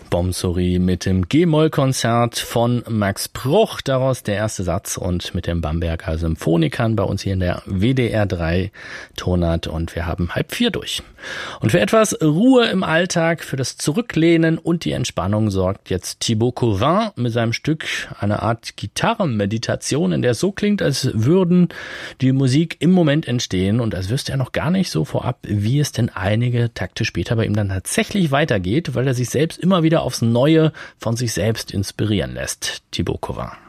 Bomsori mit dem G-Moll-Konzert von Max Bruch, daraus der erste Satz, und mit den Bamberger Symphonikern bei uns hier in der WDR 3 Tonart, und wir haben 3:30 durch. Und für etwas Ruhe im Alltag, für das Zurücklehnen und die Entspannung sorgt jetzt Thibaut Cauvin mit seinem Stück, eine Art Gitarrenmeditation, in der es so klingt, als würden die Musik im Moment entstehen und als wüsste er noch gar nicht so vorab, wie es denn einige Takte später bei ihm dann tatsächlich weitergeht, weil er sich selbst immer wieder aufs Neue von sich selbst inspirieren lässt. Thibaut Cauvin.